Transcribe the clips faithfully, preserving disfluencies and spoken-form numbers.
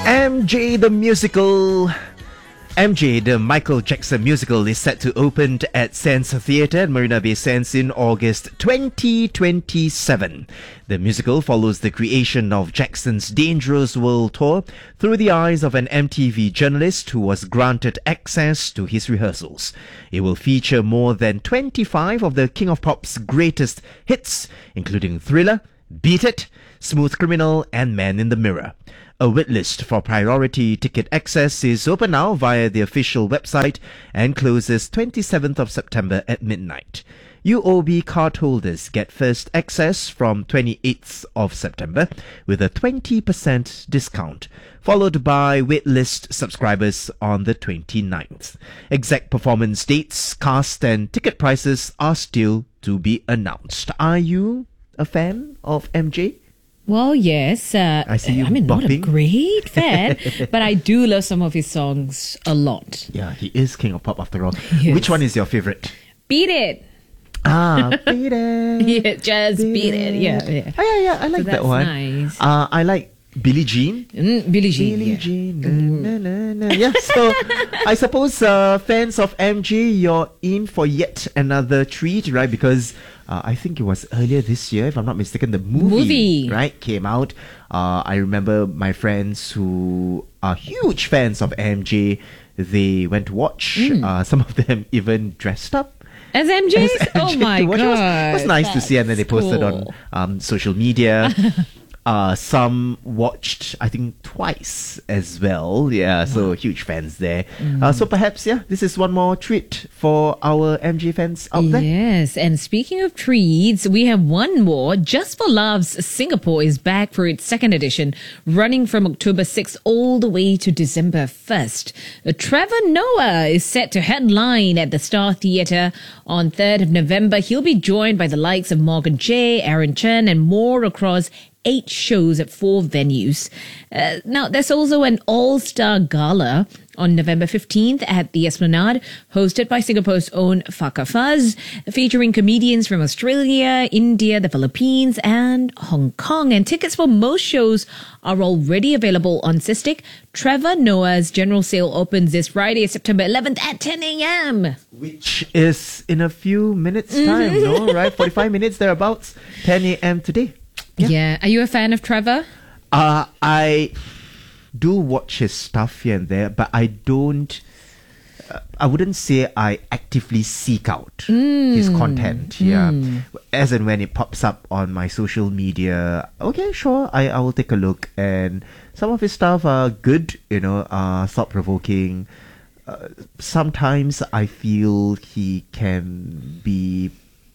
M J the Musical. M J the Michael Jackson Musical is set to open at Sands Theatre at Marina Bay Sands in August twenty twenty-seven. The musical follows the creation of Jackson's Dangerous World Tour through the eyes of an M T V journalist who was granted access to his rehearsals. It will feature more than twenty-five of the King of Pop's greatest hits, including Thriller, Beat It, Smooth Criminal, and Man in the Mirror. A waitlist for priority ticket access is open now via the official website and closes twenty-seventh of September at midnight. U O B cardholders get first access from twenty-eighth of September with a twenty percent discount, followed by waitlist subscribers on the twenty-ninth. Exact performance dates, cast and ticket prices are still to be announced. Are you a fan of M J? Well, yes. Uh, I see you I mean, not a bopping. great fan, but I do love some of his songs a lot. Yeah, he is King of Pop after all. Yes. Which one is your favorite? Beat It. Ah, Beat It. Yeah, just Beat, beat it. it. Yeah, yeah. Oh, yeah, yeah, I like So that that's one. nice. Uh, I like Billie Jean. Mm, Billie Jean. Billie yeah. Jean. Na, na, na, na. Yeah, so I suppose uh, fans of M J, you're in for yet another treat, right? Because uh, I think it was earlier this year, if I'm not mistaken, the movie, Movie. right, came out. Uh, I remember my friends who are huge fans of M J, they went to watch. Mm. Uh, some of them even dressed up. As M J's? As Oh M J my to watch. god. It was, it was nice to see, and then they posted cool. on um, social media. Uh, some watched, I think, twice as well. Yeah, so huge fans there. Mm. Uh, so perhaps, yeah, this is one more treat for our M J fans out there. Yes, and speaking of treats, we have one more. Just for Loves Singapore is back for its second edition, running from October sixth all the way to December first. Uh, Trevor Noah is set to headline at the Star Theatre on third of November. He'll be joined by the likes of Morgan J, Aaron Chen, and more across eight shows at four venues. Uh, now, there's also an all-star gala on November fifteenth at the Esplanade, hosted by Singapore's own Faka Fuzz, featuring comedians from Australia, India, the Philippines, and Hong Kong. And tickets for most shows are already available on Sistik. Trevor Noah's general sale opens this Friday, September eleventh at ten a.m. Which is in a few minutes' time, Mm-hmm. no? Right? forty-five minutes thereabouts, ten a.m. today. Yeah. Yeah. Are you a fan of Trevor? Uh, I do watch his stuff here and there, but I don't. Uh, I wouldn't say I actively seek out his content. Yeah, as and when it pops up on my social media, okay, sure, I, I will take a look. And some of his stuff are good, you know, uh, thought provoking. Uh, sometimes I feel he can be,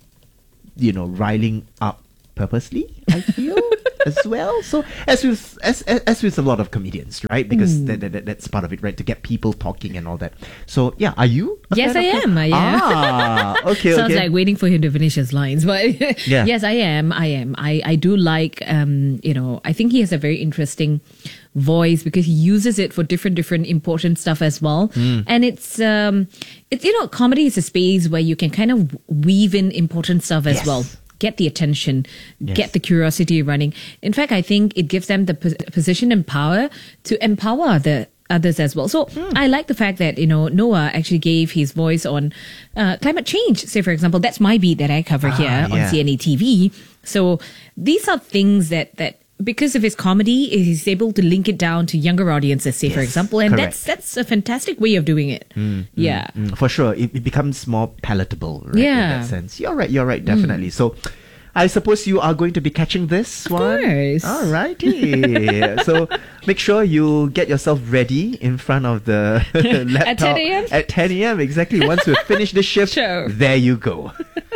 you know, riling up purposely, I feel, as well. So as with as as, as with a lot of comedians, right? Because that, that, that's part of it, right? To get people talking and all that. So yeah, are you? a Yes, fan I of him? am. I am. Ah, okay, Sounds okay. like waiting for him to finish his lines, but Yeah. yes, I am. I am. I, I do like, um, you know, I think he has a very interesting voice because he uses it for different, different important stuff as well. Hmm. And it's, um, it's, you know, comedy is a space where you can kind of weave in important stuff as Yes. well. Get the attention, Yes. get the curiosity running. In fact, I think it gives them the pos- position and power to empower the others as well. So Hmm. I like the fact that, you know, Noah actually gave his voice on uh, climate change. Say, for example, that's my beat that I cover here Ah, yeah. on C N A T V. So these are things that, that because of his comedy, he's able to link it down to younger audiences, say, for Yes, example. And correct. that's that's a fantastic way of doing it. Yeah. Mm, for sure, it, it becomes more palatable, right? Yeah. In that sense, you're right. You're right. Definitely. So, I suppose you are going to be catching this one. course. All righty. So make sure you get yourself ready in front of the laptop ten a.m.? At ten a.m. Exactly. Once we finish this shift, Sure. there you go.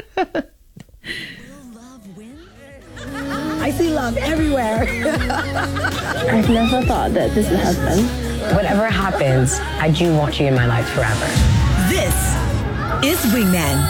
I see love everywhere. I've never thought that this would happen. Whatever happens, I do want you in my life forever. This is Wingman.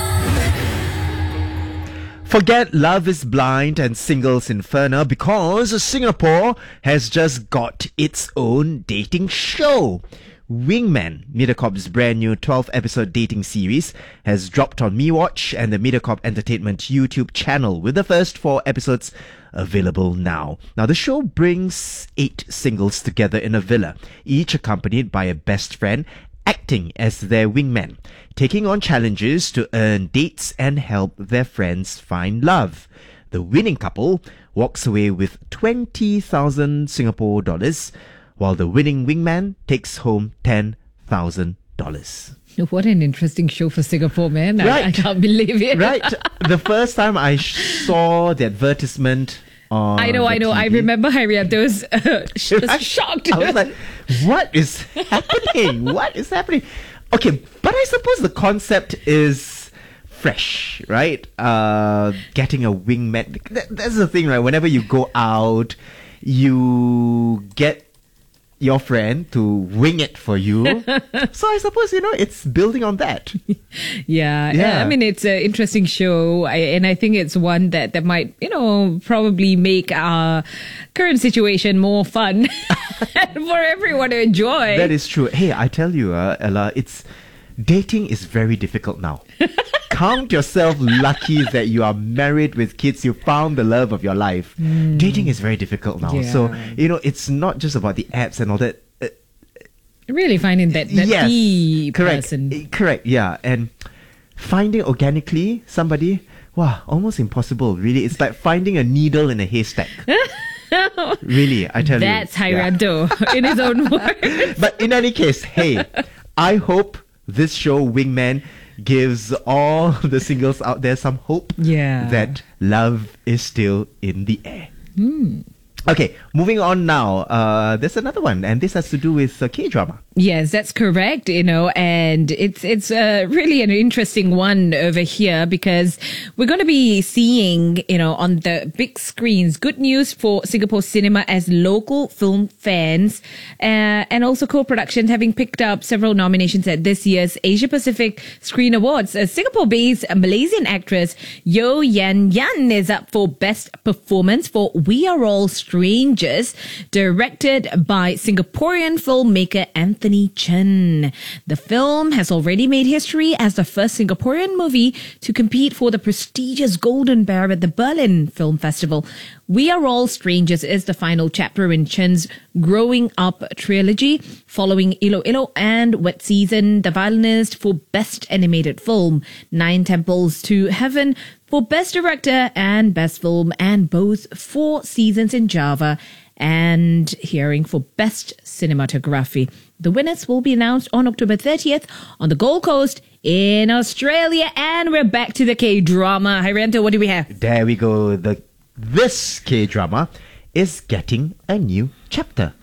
Forget Love is Blind and Singles Inferno because Singapore has just got its own dating show. Wingman, Mediacorp's brand new twelve episode dating series, has dropped on MeWatch and the Mediacorp Entertainment YouTube channel, with the first four episodes available now. Now, the show brings eight singles together in a villa, each accompanied by a best friend acting as their wingman, taking on challenges to earn dates and help their friends find love. The winning couple walks away with twenty thousand Singapore dollars, while the winning wingman takes home ten thousand dollars. What an interesting show for Singapore, man. I, Right. I can't believe it. Right? The first time I sh- saw the advertisement on I know, the I know. T V, I remember Harriet was uh, sh- Right? shocked. I was like, what is happening? What is happening? Okay, but I suppose the concept is fresh, right? Uh, getting a wingman. That, that's the thing, right? Whenever you go out, you get your friend to wing it for you. So I suppose, you know, it's building on that. Yeah, Yeah. I mean, it's an interesting show, I, and I think it's one that, that might, you know, probably make our current situation more fun for everyone to enjoy. That is true. Hey, I tell you, uh, Ella, it's dating is very difficult now. Count yourself lucky that you are married with kids. You found the love of your life. Dating is very difficult now. Yeah. So, you know, it's not just about the apps and all that. Uh, Really finding that, that yes, key correct. person. Uh, Correct, yeah. And finding organically somebody, wow, almost impossible, really. It's like finding a needle in a haystack. Really, I tell That's you. Yeah. Hyranto in his own words. But in any case, hey, I hope this show, Wingman, gives all the singles out there some hope Yeah. that love is still in the air. Okay, moving on now. Uh, there's another one, and this has to do with uh, K-drama. Yes, that's correct, you know, and it's it's uh, really an interesting one over here because we're going to be seeing, you know, on the big screens, good news for Singapore cinema as local film fans, uh, and also co-productions having picked up several nominations at this year's Asia Pacific Screen Awards. A Singapore-based Malaysian actress Yo Yan Yan is up for Best Performance for We Are All Strangers, directed by Singaporean filmmaker Anthony Chen. The film has already made history as the first Singaporean movie to compete for the prestigious Golden Bear at the Berlin Film Festival. We Are All Strangers is the final chapter in Chen's growing up trilogy, following Ilo Ilo and Wet Season, The Violinist for Best Animated Film, Nine Temples to Heaven for Best Director and Best Film, and both Four Seasons in Java and Hearing for Best Cinematography. The winners will be announced on October thirtieth on the Gold Coast in Australia. And we're back to the K-drama. Hi, Rento, what do we have? There we go. The This K-drama is getting a new chapter.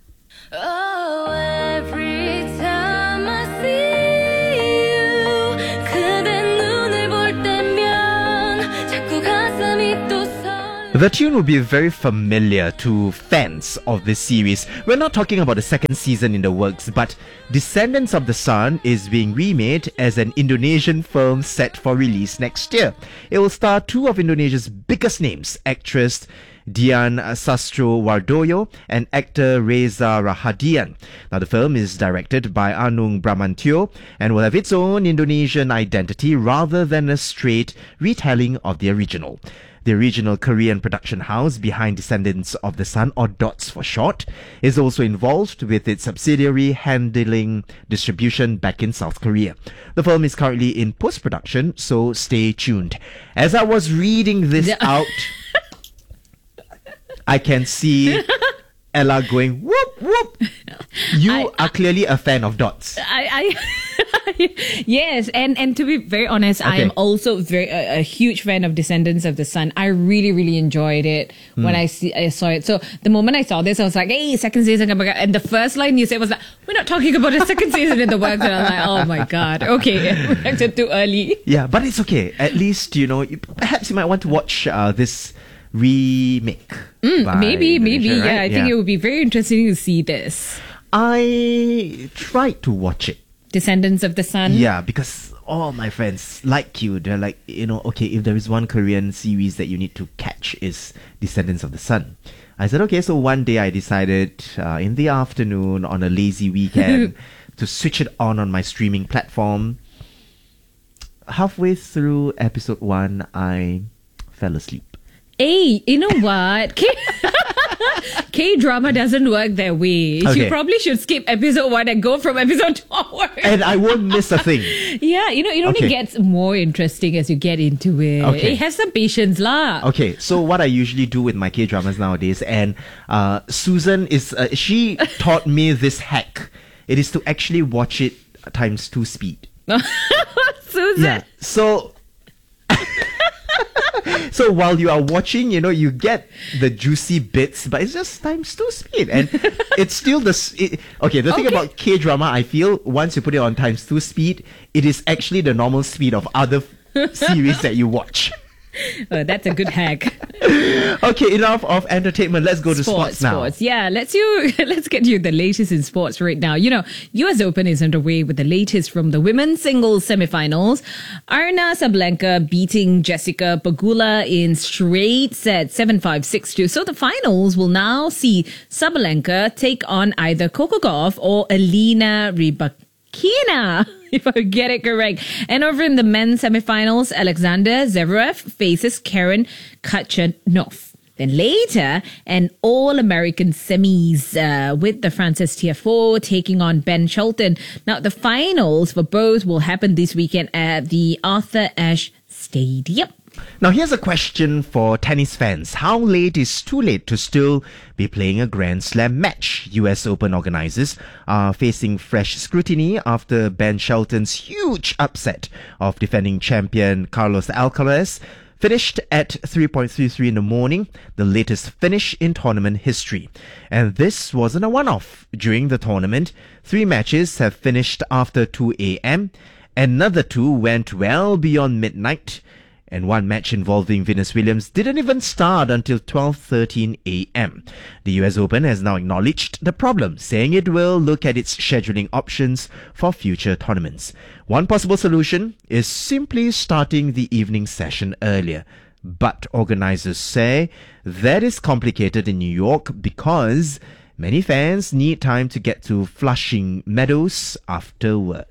Oh, every time I see you, 그대 눈을 볼 때면 자꾸 가슴이 또 설레. The tune will be very familiar to fans of this series. We're not talking about the second season in the works, but Descendants of the Sun is being remade as an Indonesian film set for release next year. It will star two of Indonesia's biggest names, actress Dian Sastrowardoyo and actor Reza Rahadian. Now, the film is directed by Anung Bramantyo and will have its own Indonesian identity rather than a straight retelling of the original. The original Korean production house behind Descendants of the Sun, or DOTS for short, is also involved with its subsidiary handling distribution back in South Korea. The film is currently in post-production, so stay tuned. As I was reading this out, I can see Ella going, whoop, whoop. You I- are clearly a fan of DOTS. I, I yes, and and to be very honest, I Okay. am also very a, a huge fan of Descendants of the Sun. I really really enjoyed it when I see I saw it. So the moment I saw this, I was like, "Hey, second season!" And the first line you said was like, "We're not talking about a second season in the works." And I was like, "Oh my god, okay, reacted too early." Yeah, but it's okay. At least, you know, you, perhaps you might want to watch uh, this remake. by Maybe, maybe, Indonesia, yeah. right? I think it would be very interesting to see this I tried to watch it. Descendants of the Sun. Yeah, because all my friends, like you, they're like, you know, okay, if there is one Korean series that you need to catch is Descendants of the Sun. I said, okay, so one day I decided uh, in the afternoon on a lazy weekend to switch it on on my streaming platform. Halfway through episode one, I fell asleep. Hey, you know what? K- K-drama doesn't work that way. Okay. You probably should skip episode one and go from episode two onwards. And I won't miss a thing. Yeah, you know, it only Okay. gets more interesting as you get into it. Okay. It has some patience lah. Okay, so what I usually do with my K-dramas nowadays, and uh, Susan is, uh, she taught me this hack. It is to actually watch it times two speed. Susan. Yeah. So, so while you are watching, you know, you get the juicy bits, but it's just times two speed, and it's still the. s- It, okay, the thing Okay. about K drama, I feel once you put it on times two speed, it is actually the normal speed of other f- series that you watch. Oh, that's a good hack. Okay, enough of entertainment. Let's go to sports, now. Sports. Yeah, let's you let's get you the latest in sports right now. You know, U S Open is underway with the latest from the women's singles semifinals. Arna Sabalenka beating Jessica Pegula in straight sets, seven five, six two. So the finals will now see Sabalenka take on either Coco Gauff or Alina Rybakina, if I get it correct. And over in the men's semifinals, Alexander Zverev faces Karen Khachanov. Then later, an All-American semis uh, with the Frances Tiafoe taking on Ben Shelton. Now, the finals for both will happen this weekend at the Arthur Ashe Stadium. Now, here's a question for tennis fans. How late is too late to still be playing a Grand Slam match? U S Open organizers are facing fresh scrutiny after Ben Shelton's huge upset of defending champion Carlos Alcaraz finished at three point three three in the morning, the latest finish in tournament history. And this wasn't a one-off. During the tournament, three matches have finished after two a.m., another two went well beyond midnight, and one match involving Venus Williams didn't even start until twelve thirteen a.m. The U S Open has now acknowledged the problem, saying it will look at its scheduling options for future tournaments. One possible solution is simply starting the evening session earlier. But organizers say that is complicated in New York because many fans need time to get to Flushing Meadows after work.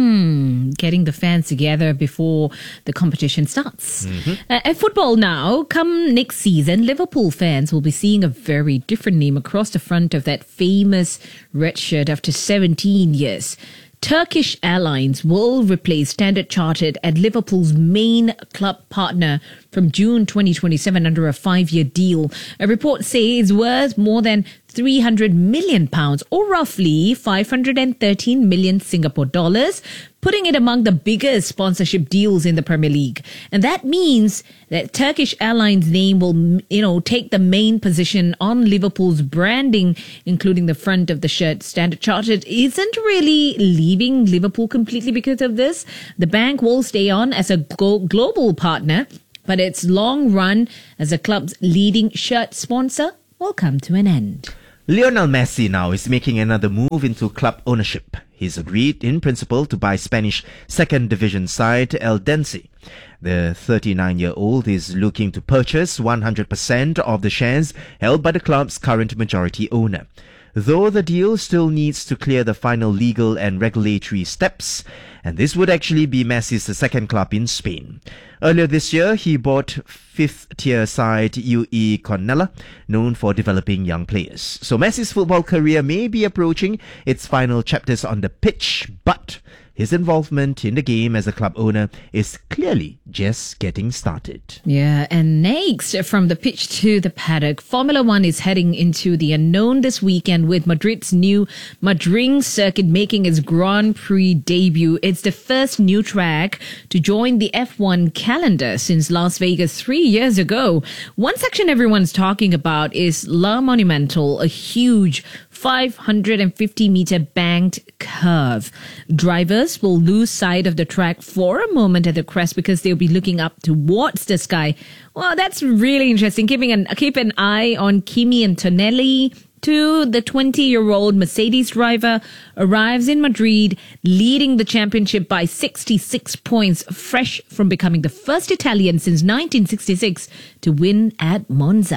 Getting the fans together before the competition starts. Uh, at football now, come next season, Liverpool fans will be seeing a very different name across the front of that famous red shirt after seventeen years. Turkish Airlines will replace Standard Chartered at Liverpool's main club partner from June twenty twenty-seven under a five-year deal. A report says it's worth more than three hundred million pounds, or roughly five hundred thirteen million Singapore dollars, putting it among the biggest sponsorship deals in the Premier League. And that means that Turkish Airlines name will, you know, take the main position on Liverpool's branding, including the front of the shirt. Standard Chartered isn't really leaving Liverpool completely because of this. The bank will stay on as a glo- global partner, but its long run as a club's leading shirt sponsor will come to an end. Lionel Messi now is making another move into club ownership. He's agreed in principle to buy Spanish second division side Eldense. The thirty-nine-year-old is looking to purchase one hundred percent of the shares held by the club's current majority owner. Though the deal still needs to clear the final legal and regulatory steps, and this would actually be Messi's second club in Spain. Earlier this year, he bought fifth-tier side U E Cornellà, known for developing young players. So Messi's football career may be approaching its final chapters on the pitch, but his involvement in the game as a club owner is clearly just getting started. Yeah, and next, from the pitch to the paddock, Formula One is heading into the unknown this weekend with Madrid's new Madrid circuit making its Grand Prix debut. It's the first new track to join the F one calendar since Las Vegas three years ago. One section everyone's talking about is La Monumental, a huge five hundred fifty meter banked curve. Drivers will lose sight of the track for a moment at the crest because they'll be looking up towards the sky. Well, that's really interesting. Keeping an keep an eye on Kimi Antonelli, too. The twenty-year-old Mercedes driver arrives in Madrid, leading the championship by sixty-six points, fresh from becoming the first Italian since nineteen sixty-six to win at Monza.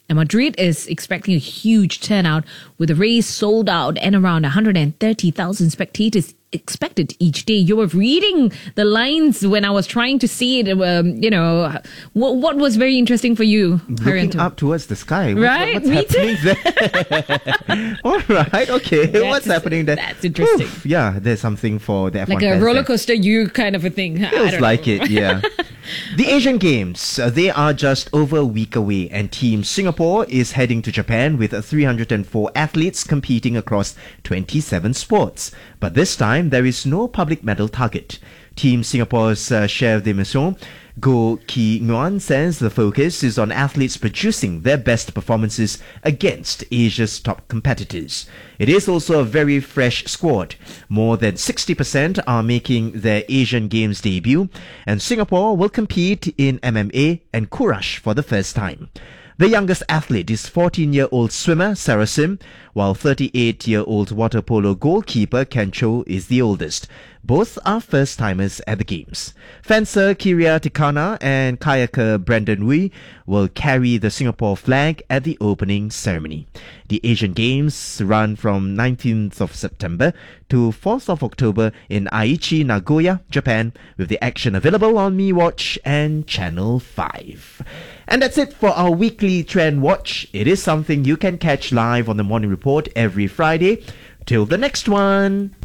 And Madrid is expecting a huge turnout with the race sold out and around one hundred thirty thousand spectators expected each day. You were reading the lines when I was trying to see it. Um, you know, what, what was very interesting for you? Looking Haryanto? up towards the sky. What- Right? What's Me happening there? All right. Okay. That's- what's happening there? that's interesting. Oof, yeah, there's something for the F one Like a fans roller there. coaster you kind of a thing. I Feels don't like know. it, yeah. The Asian Games, uh, they are just over a week away, and Team Singapore is heading to Japan with uh, three hundred four athletes competing across twenty-seven sports. But this time, there is no public medal target. Team Singapore's uh, chef de mission, Goh Ki Nguyen, says the focus is on athletes producing their best performances against Asia's top competitors. It is also a very fresh squad. More than sixty percent are making their Asian Games debut, and Singapore will compete in M M A and Courage for the first time. The youngest athlete is fourteen-year-old swimmer Sarah Sim, while thirty-eight-year-old water polo goalkeeper Ken Cho is the oldest. Both are first-timers at the Games. Fencer Kiria Tikana and kayaker Brendan Wee will carry the Singapore flag at the opening ceremony. The Asian Games run from nineteenth of September to fourth of October in Aichi, Nagoya, Japan, with the action available on MeWatch and Channel five. And that's it for our weekly Trend Watch. It is something you can catch live on the Morning Report every Friday. Till the next one.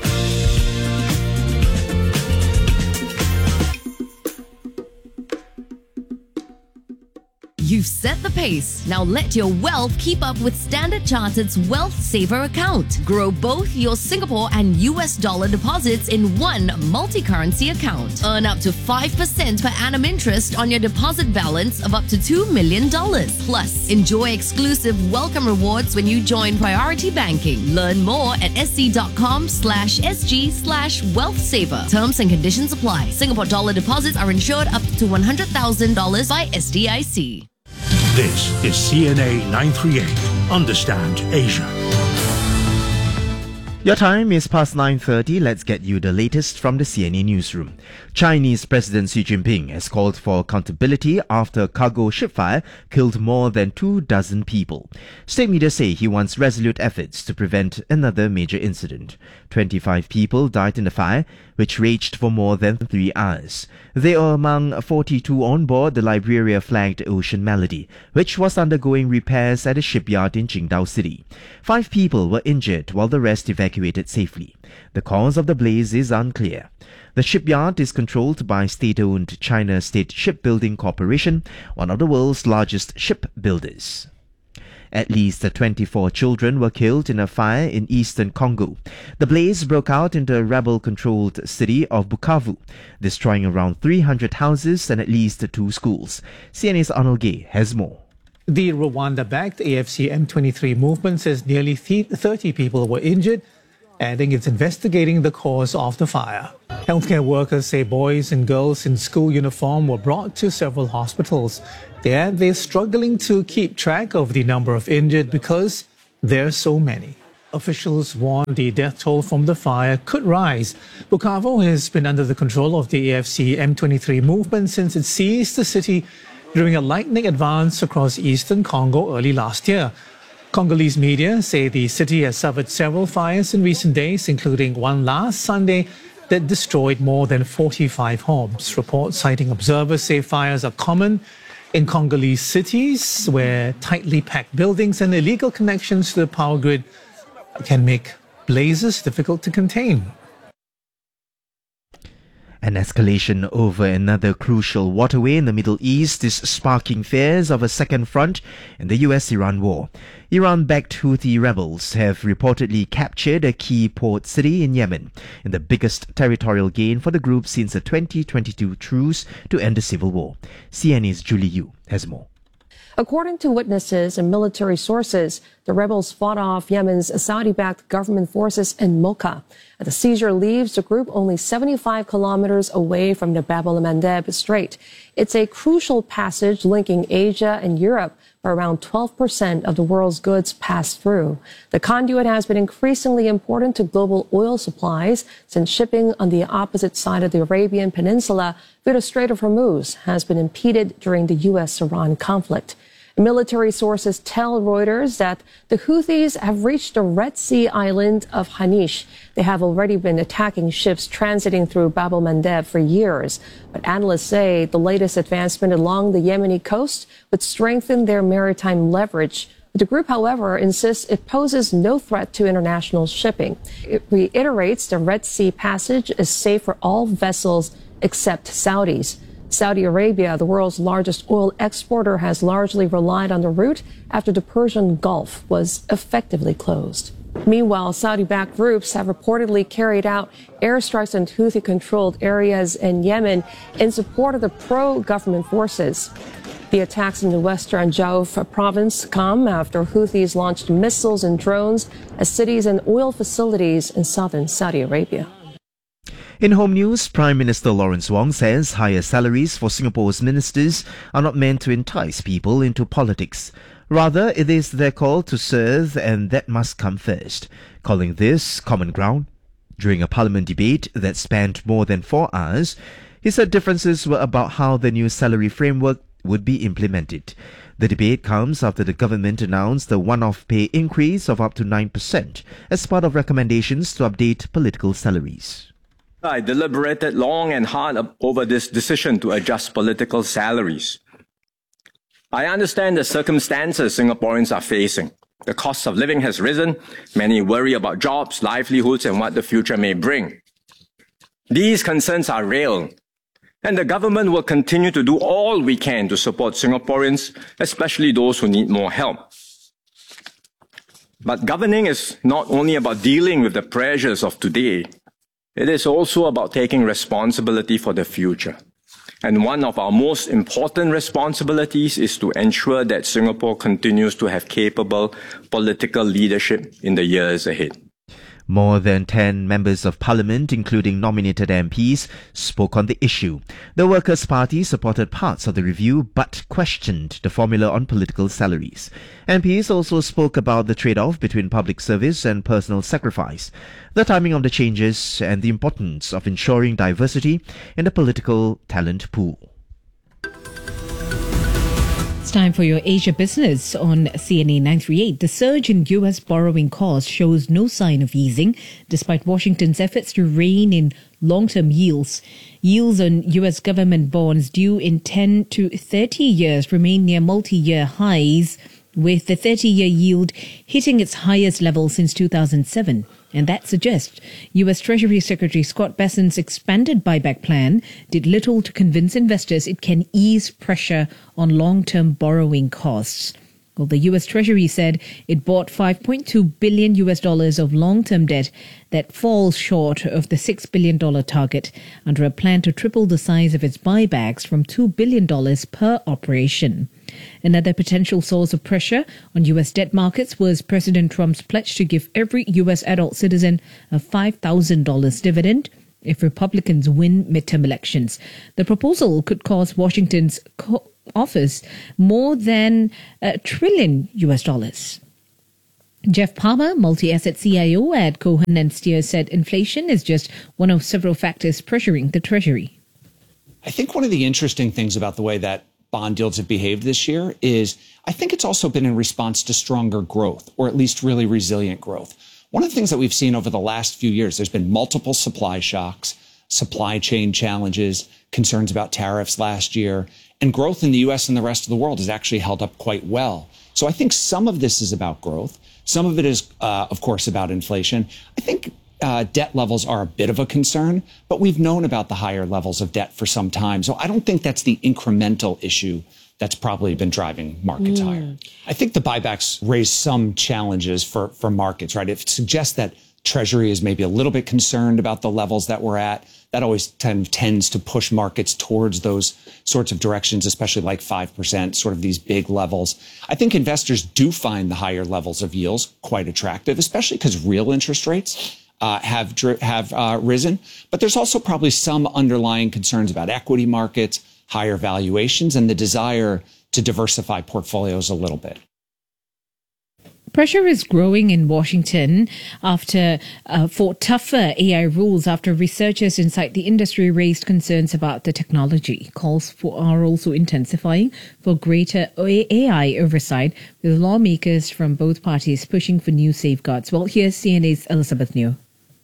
You've set the pace. Now let your wealth keep up with Standard Chartered's Wealth Saver account. Grow both your Singapore and U S dollar deposits in one multi-currency account. Earn up to five percent per annum interest on your deposit balance of up to two million dollars. Plus, enjoy exclusive welcome rewards when you join Priority Banking. Learn more at sc.com slash sg slash wealth saver. Terms and conditions apply. Singapore dollar deposits are insured up to one hundred thousand dollars by S D I C. This is C N A nine thirty-eight. Understand Asia. Your time is past nine thirty. Let's get you the latest from the C N A newsroom. Chinese President Xi Jinping has called for accountability after a cargo ship fire killed more than two dozen people. State media say he wants resolute efforts to prevent another major incident. twenty-five people died in the fire, which raged for more than three hours. They are among forty-two on board the Liberia-flagged Ocean Melody, which was undergoing repairs at a shipyard in Qingdao City. Five people were injured while the rest evacuated safely. The cause of the blaze is unclear. The shipyard is controlled by state-owned China State Shipbuilding Corporation, one of the world's largest shipbuilders. At least twenty-four children were killed in a fire in eastern Congo. The blaze broke out in the rebel-controlled city of Bukavu, destroying around three hundred houses and at least two schools. C N A's Arnold Gay has more. The Rwanda-backed A F C M twenty-three movement says nearly thirty people were injured, adding it's investigating the cause of the fire. Healthcare workers say boys and girls in school uniform were brought to several hospitals. They add they're struggling to keep track of the number of injured because there are so many. Officials warn the death toll from the fire could rise. Bukavu has been under the control of the A F C M twenty-three movement since it seized the city during a lightning advance across eastern Congo early last year. Congolese media say the city has suffered several fires in recent days, including one last Sunday that destroyed more than forty-five homes. Reports citing observers say fires are common in Congolese cities where tightly packed buildings and illegal connections to the power grid can make blazes difficult to contain. An escalation over another crucial waterway in the Middle East is sparking fears of a second front in the U S Iran war. Iran-backed Houthi rebels have reportedly captured a key port city in Yemen, in the biggest territorial gain for the group since the twenty twenty-two truce to end the civil war. C N A's Julie Yu has more. According to witnesses and military sources, the rebels fought off Yemen's Saudi-backed government forces in Mocha. The seizure leaves the group only seventy-five kilometers away from the Bab el-Mandeb Strait. It's a crucial passage linking Asia and Europe, where around twelve percent of the world's goods pass through. The conduit has been increasingly important to global oil supplies since shipping on the opposite side of the Arabian Peninsula through the Strait of Hormuz has been impeded during the U S Iran conflict. Military sources tell Reuters that the Houthis have reached the Red Sea island of Hanish. They have already been attacking ships transiting through Bab el-Mandeb for years. But analysts say the latest advancement along the Yemeni coast would strengthen their maritime leverage. The group, however, insists it poses no threat to international shipping. It reiterates the Red Sea passage is safe for all vessels except Saudis. Saudi Arabia, the world's largest oil exporter, has largely relied on the route after the Persian Gulf was effectively closed. Meanwhile, Saudi-backed groups have reportedly carried out airstrikes on Houthi-controlled areas in Yemen in support of the pro-government forces. The attacks in the western Jauf province come after Houthis launched missiles and drones at cities and oil facilities in southern Saudi Arabia. In home news, Prime Minister Lawrence Wong says higher salaries for Singapore's ministers are not meant to entice people into politics. Rather, it is their call to serve, and that must come first, calling this common ground. During a parliament debate that spanned more than four hours, he said differences were about how the new salary framework would be implemented. The debate comes after the government announced a one-off pay increase of up to nine percent as part of recommendations to update political salaries. I deliberated long and hard over this decision to adjust political salaries. I understand the circumstances Singaporeans are facing. The cost of living has risen. Many worry about jobs, livelihoods, and what the future may bring. These concerns are real, and the government will continue to do all we can to support Singaporeans, especially those who need more help. But governing is not only about dealing with the pressures of today. It is also about taking responsibility for the future. And one of our most important responsibilities is to ensure that Singapore continues to have capable political leadership in the years ahead. More than ten members of parliament, including nominated M Ps, spoke on the issue. The Workers' Party supported parts of the review but questioned the formula on political salaries. M Ps also spoke about the trade-off between public service and personal sacrifice, the timing of the changes, and the importance of ensuring diversity in the political talent pool. It's time for your Asia Business on C N A nine thirty-eight. The surge in U S borrowing costs shows no sign of easing, despite Washington's efforts to rein in long-term yields. Yields on U S government bonds due in ten to thirty years remain near multi-year highs, with the thirty-year yield hitting its highest level since two thousand seven. And that suggests U S Treasury Secretary Scott Bessent's expanded buyback plan did little to convince investors it can ease pressure on long-term borrowing costs. Well, the U S Treasury said it bought five point two billion U S dollars of long-term debt that falls short of the six billion dollars target under a plan to triple the size of its buybacks from two billion dollars per operation. Another potential source of pressure on U S debt markets was President Trump's pledge to give every U S adult citizen a five thousand dollars dividend if Republicans win midterm elections. The proposal could cost Washington's co- office more than a trillion U S dollars. Jeff Palmer, multi-asset C I O at Cohen and Steer, said inflation is just one of several factors pressuring the Treasury. I think one of the interesting things about the way that bond yields have behaved this year is I think it's also been in response to stronger growth, or at least really resilient growth. One of the things that we've seen over the last few years, there's been multiple supply shocks, supply chain challenges, concerns about tariffs last year, and growth in the U S and the rest of the world has actually held up quite well. So I think some of this is about growth. Some of it is, uh, of course, about inflation. I think uh, debt levels are a bit of a concern, but we've known about the higher levels of debt for some time. So I don't think that's the incremental issue that's probably been driving markets mm. higher. I think the buybacks raise some challenges for, for markets, right? It suggests that Treasury is maybe a little bit concerned about the levels that we're at. That always tend, tends to push markets towards those sorts of directions, especially like five percent, sort of these big levels. I think investors do find the higher levels of yields quite attractive, especially because real interest rates uh, have have uh, risen. But there's also probably some underlying concerns about equity markets, higher valuations, and the desire to diversify portfolios a little bit. Pressure is growing in Washington after uh, for tougher A I rules after researchers inside the industry raised concerns about the technology. Calls for are also intensifying for greater A I oversight, with lawmakers from both parties pushing for new safeguards. Well, here's C N A's Elizabeth New.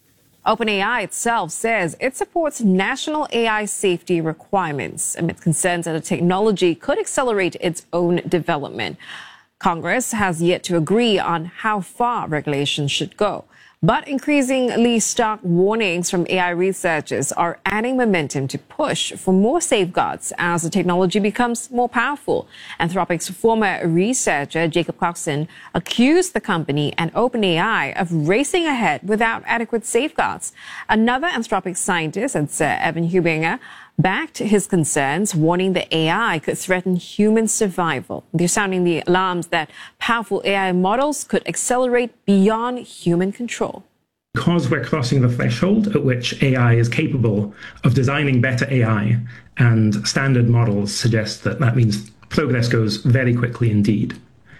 OpenAI itself says it supports national A I safety requirements amid concerns that the technology could accelerate its own development. Congress has yet to agree on how far regulations should go. But increasingly stark warnings from A I researchers are adding momentum to push for more safeguards as the technology becomes more powerful. Anthropic's former researcher, Jacob Coxon, accused the company and OpenAI of racing ahead without adequate safeguards. Another Anthropic scientist, Sir Evan Hubinger, backed his concerns, warning that A I could threaten human survival. They're sounding the alarms that powerful A I models could accelerate beyond human control. Because we're crossing the threshold at which A I is capable of designing better A I, and standard models suggest that that means progress goes very quickly indeed.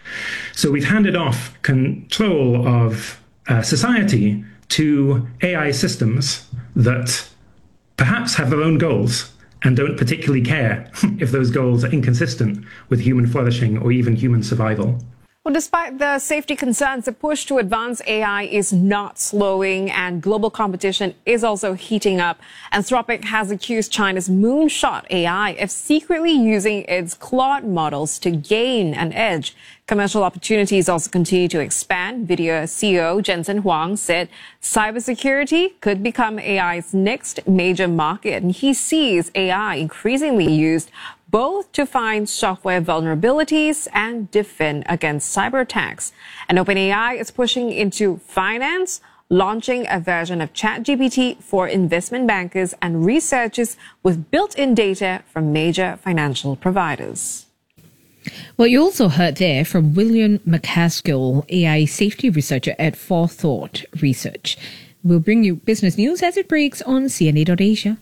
So we've handed off control of uh, society to A I systems that perhaps have their own goals and don't particularly care if those goals are inconsistent with human flourishing or even human survival. Well, despite the safety concerns, the push to advance A I is not slowing, and global competition is also heating up. Anthropic has accused China's Moonshot A I of secretly using its Claude models to gain an edge. Commercial opportunities also continue to expand. Video C E O Jensen Huang said cybersecurity could become A I's next major market, and he sees A I increasingly used both to find software vulnerabilities and defend against cyber attacks. And OpenAI is pushing into finance, launching a version of ChatGPT for investment bankers and researchers with built-in data from major financial providers. Well, you also heard there from William McCaskill, A I safety researcher at Forethought Research. We'll bring you business news as it breaks on C N A dot Asia.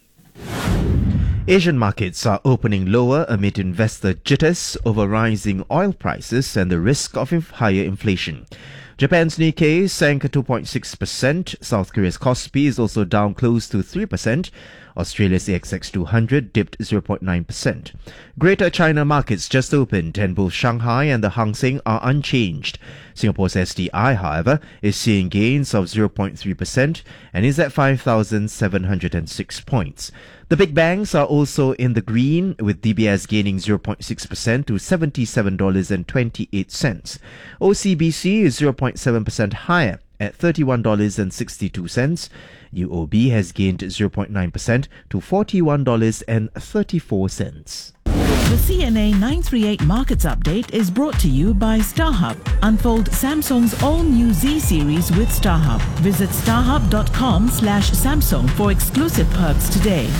Asian markets are opening lower amid investor jitters over rising oil prices and the risk of inf- higher inflation. Japan's Nikkei sank two point six percent. South Korea's Kospi is also down close to three percent. Australia's A S X two hundred dipped zero point nine percent. Greater China markets just opened and both Shanghai and the Hang Seng are unchanged. Singapore's S T I, however, is seeing gains of zero point three percent and is at five thousand seven hundred six points. The big banks are also in the green, with D B S gaining zero point six percent to seventy-seven dollars and twenty-eight cents. O C B C is zero point seven percent higher at thirty-one dollars and sixty-two cents. U O B has gained zero point nine percent to forty-one dollars and thirty-four cents. The C N A nine thirty-eight Markets Update is brought to you by StarHub. Unfold Samsung's all-new Z series with StarHub. Visit starhub.com slash Samsung for exclusive perks today.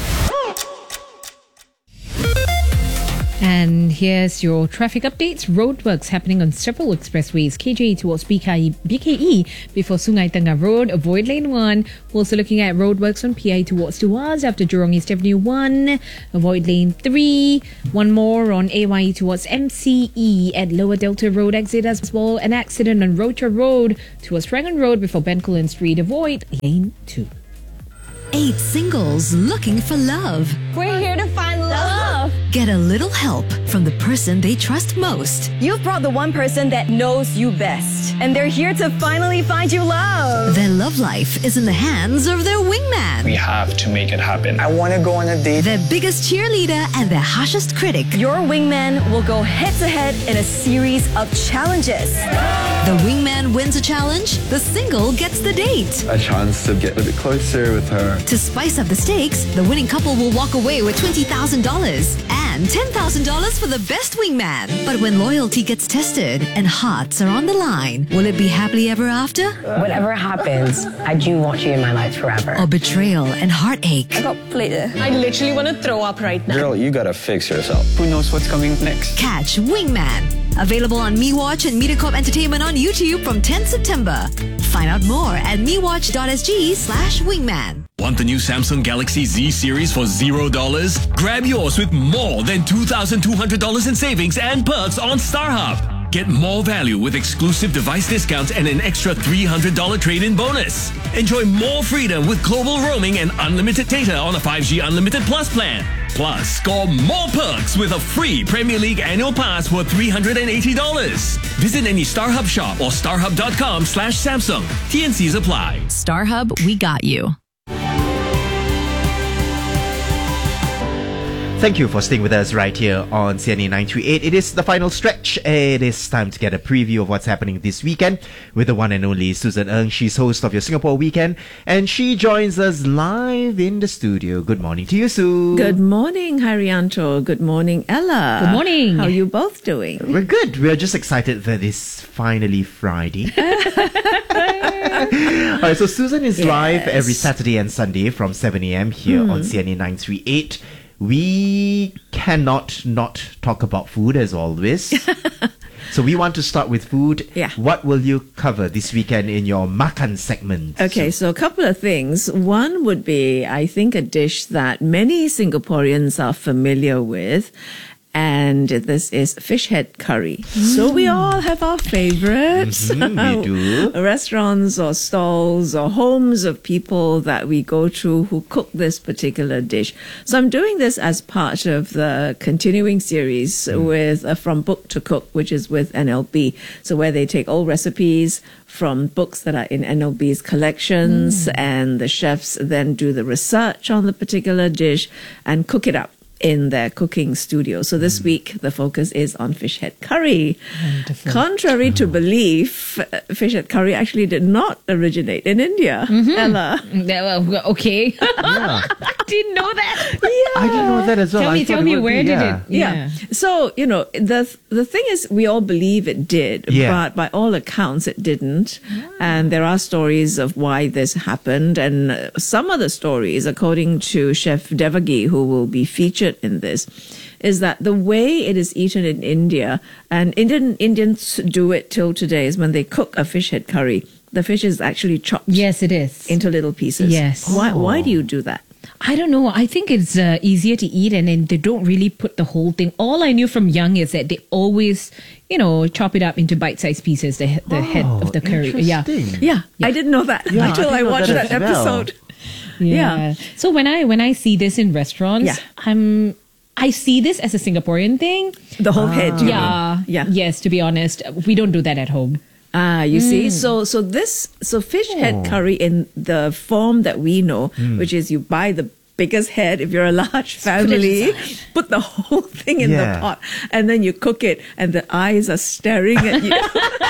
And here's your traffic updates. Roadworks happening on several expressways. K J towards B K E, B K E before Sungai Tengah Road. Avoid lane one. We're also looking at roadworks on P I towards Tuas after Jurong East Avenue one. Avoid lane three. One more on A Y E towards M C E at Lower Delta Road exit as well. An accident on Rocha Road towards Rangoon Road before Bencoolen Street. Avoid lane two. Eight singles looking for love. We're here to find love. Get a little help from the person they trust most. You've brought the one person that knows you best, and they're here to finally find you love. Their love life is in the hands of their wingman. We have to make it happen. I want to go on a date. Their biggest cheerleader and their harshest critic. Your wingman will go head to head in a series of challenges. The wingman wins a challenge, the single gets the date. A chance to get a bit closer with her. To spice up the stakes, the winning couple will walk away with twenty thousand dollars and ten thousand dollars for the best wingman. But when loyalty gets tested and hearts are on the line, will it be happily ever after? Whatever happens, I do want you in my life forever. Or betrayal and heartache? I got played. I literally want to throw up right now. Girl, you gotta fix yourself. Who knows what's coming next? Catch Wingman. Available on MeWatch and MediaCorp Entertainment on YouTube from tenth September. Find out more at mewatch.sg slash wingman. Want the new Samsung Galaxy Z series for zero dollars? Grab yours with more than two thousand two hundred dollars in savings and perks on StarHub. Get more value with exclusive device discounts and an extra three hundred dollars trade-in bonus. Enjoy more freedom with global roaming and unlimited data on a five G Unlimited Plus plan. Plus, score more perks with a free Premier League annual pass worth three hundred eighty dollars. Visit any StarHub shop or starhub.com slash Samsung. T and Cs apply. StarHub, we got you. Thank you for staying with us right here on C N A nine three eight. It is the final stretch. It is time to get a preview of what's happening this weekend with the one and only Susan Ng. She's host of your Singapore Weekend, and she joins us live in the studio. Good morning to you, Sue. Good morning, Haryanto. Good morning, Ella. Good morning. How are you both doing? We're good. We're just excited that it's finally Friday. All right, so Susan is Yes. live every Saturday and Sunday from seven a.m. here Hmm. on C N A nine three eight. We cannot not talk about food as always. So we want to start with food. Yeah. What will you cover this weekend in your makan segment? Okay, so a couple of things. One would be, I think, a dish that many Singaporeans are familiar with. And this is fish head curry. So we all have our favorites. Mhm, we do. Restaurants or stalls or homes of people that we go to who cook this particular dish. So I'm doing this as part of the continuing series with uh, From Book to Cook, which is with N L B. So where they take all recipes from books that are in N L B's collections, and the chefs then do the research on the particular dish and cook it up in their cooking studio. So this week, the focus is on fish head curry. Wonderful. Contrary to belief, uh, fish head curry actually did not originate in India. Ella. Yeah, well, okay. I didn't know that. Yeah. I didn't know that as well. Tell I me, thought tell it me, would where be, did yeah. it? Yeah. So, you know, the the thing is, we all believe it did, Yeah. but by all accounts, it didn't. And there are stories of why this happened. And uh, some of the stories, according to Chef Devagi, who will be featured in this, is that the way it is eaten in India, and Indian Indians do it till today, is when they cook a fish head curry, the fish is actually chopped. Yes, it is. Into little pieces. Yes. Why, why do you do that? I don't know. I think it's uh, easier to eat, and then they don't really put the whole thing. All I knew from young is that they always, you know, chop it up into bite-sized pieces, the, he- the head of the curry. Yeah. Interesting. Yeah, I didn't know that Yeah, I until didn't I, know watched that that, as well. episode. Yeah. Yeah. So when I when I see this in restaurants, Yeah. I'm I see this as a Singaporean thing. The whole head. you Yeah. mean? Yeah. Yes, to be honest, we don't do that at home. Ah, you see, so so this so fish head curry in the form that we know, which is you buy the biggest head if you're a large family, put the whole thing in Yeah. the pot, and then you cook it, and the eyes are staring at you.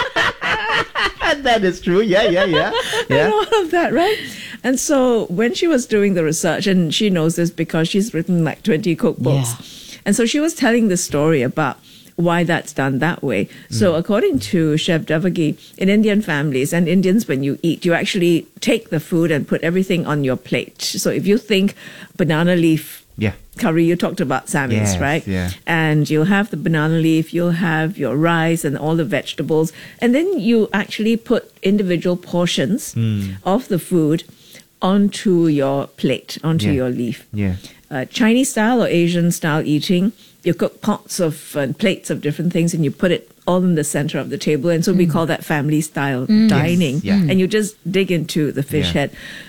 That is true. Yeah, yeah, yeah. And Yeah. all of that, right? And so when she was doing the research, and she knows this because she's written like twenty cookbooks, and so she was telling the story about why that's done that way. So according to Chef Devagi, in Indian families and Indians, when you eat, you actually take the food and put everything on your plate. So if you think banana leaf Yeah. curry, you talked about Sammy's, Yes, right? yeah. And you'll have the banana leaf, you'll have your rice and all the vegetables, and then you actually put individual portions of the food onto your plate, onto Yeah. your leaf. Yeah. Uh, Chinese style or Asian style eating, you cook pots of uh, plates of different things and you put it all in the center of the table. And so we call that family style dining. Yes, yeah. And you just dig into the fish Yeah. head.